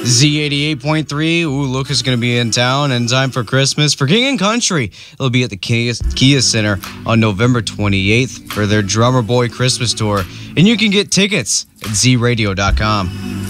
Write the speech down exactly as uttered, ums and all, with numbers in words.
Z eighty-eight point three. Ooh, Lucas is going to be in town in time for Christmas. For King and Country, it'll be at the Kia, Kia Center on November twenty-eighth for their Drummer Boy Christmas Tour. And you can get tickets at z radio dot com.